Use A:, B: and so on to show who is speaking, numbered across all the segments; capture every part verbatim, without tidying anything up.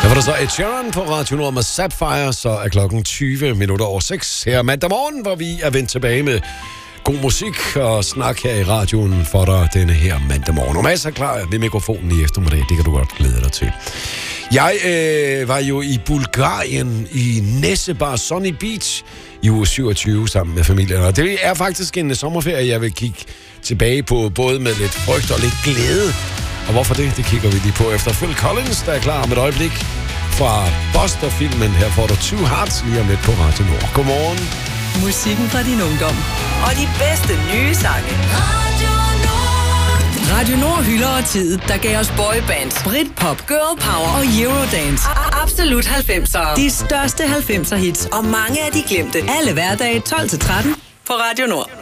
A: var der så Ed Sheeran på Radio Nord med Sapphire, så er klokken tyve minutter over seks her mandag morgen, hvor vi er vendt tilbage med god musik og snak her i radioen for dig denne her mandag morgen. Og masser klar ved mikrofonen i eftermiddag, det kan du godt glæde dig til. Jeg øh, var jo i Bulgarien i Nessebar Sunny Beach i uge syvogtyve sammen med familien, og det er faktisk en sommerferie, jeg vil kigge tilbage på, både med lidt frygt og lidt glæde. Og hvorfor det? Det kigger vi lige på efter Phil Collins, der er klar om et øjeblik fra Buster-filmen. Her får du Two Hearts lige om lidt på Radio Nord. Godmorgen.
B: Musikken fra din ungdom og de bedste nye sange. Radio Nord. Radio Nord hylder årtiet, der gav os boybands, Britpop, Girl Power og Eurodance. Absolut halvfemsere. De største halvfemser hits og mange af de glemte. Alle hverdage tolv til tretten på Radio Nord.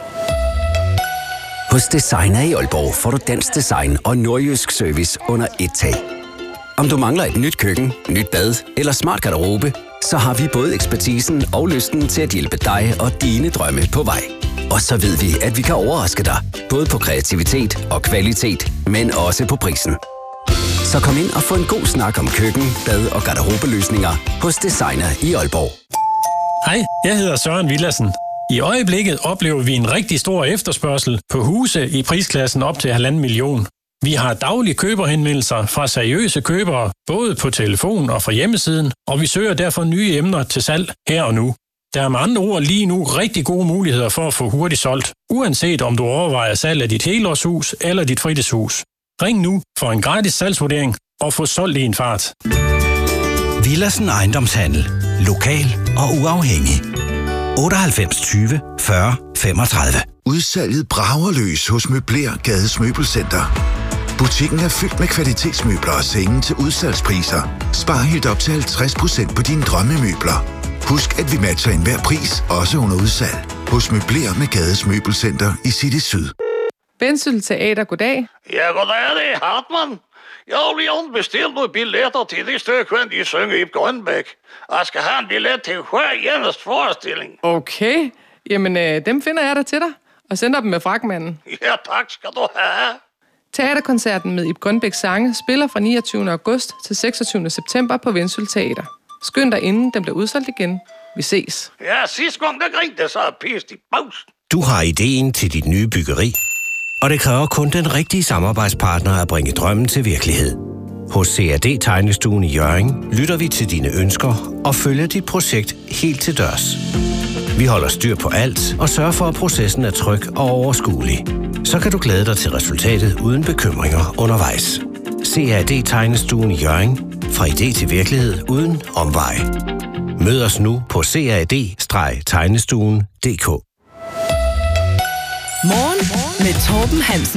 C: Hos Designer i Aalborg får du dansk design og nordjysk service under et tag. Om du mangler et nyt køkken, nyt bad eller smart garderobe, så har vi både ekspertisen og lysten til at hjælpe dig og dine drømme på vej. Og så ved vi, at vi kan overraske dig, både på kreativitet og kvalitet, men også på prisen. Så kom ind og få en god snak om køkken, bad og garderobeløsninger hos Designer i Aalborg.
D: Hej, jeg hedder Søren Villadsen. I øjeblikket oplever vi en rigtig stor efterspørgsel på huse i prisklassen op til halvanden million. Vi har daglige køberhenvendelser fra seriøse købere, både på telefon og fra hjemmesiden, og vi søger derfor nye emner til salg her og nu. Der er med andre ord lige nu rigtig gode muligheder for at få hurtigt solgt, uanset om du overvejer salg af dit helårshus eller dit fritidshus. Ring nu for en gratis salgsvurdering og få solgt i en fart.
E: Villadsen Ejendomshandel. Lokal og uafhængig. otteoghalvfems tyve fyrre femogtredive.
F: Udsalget brager løs hos Møbler Gades Møbelcenter. Butikken er fyldt med kvalitetsmøbler og senge til udsalgspriser. Spar helt op til halvtreds procent på dine drømmemøbler. Husk, at vi matcher enhver pris, også under udsalg. Hos Møbler med Gades Møbelcenter i City Syd.
G: Vendsyssel Teater, goddag.
H: Ja, goddag, det er Hartmann. Jeg har lige bestilt nogle billetter til det stykke, de synger i Grønbæk. Og jeg skal have en billet til hver eneste forestilling.
G: Okay, jamen øh, dem finder jeg der til dig, og sender dem med fragtmanden.
H: Ja, tak skal du have.
G: Teaterkoncerten med Ib Grønbæks sange spiller fra niogtyvende august til seksogtyvende september på Vendsyssel Teater. Skynd dig inden den bliver udsolgt igen. Vi ses.
H: Ja, sidste gang der grinte så pist i pausen.
E: Du har ideen til dit nye byggeri, og det kræver kun den rigtige samarbejdspartner at bringe drømmen til virkelighed. Hos C A D Tegnestuen i Hjørring lytter vi til dine ønsker og følger dit projekt helt til dørs. Vi holder styr på alt og sørger for, at processen er tryg og overskuelig. Så kan du glæde dig til resultatet uden bekymringer undervejs. C A D Tegnestuen i Hjørring. Fra idé til virkelighed uden omvej. Mød os nu på cad tegnestuen punktum d k.
B: Morgen med Torben Hansen.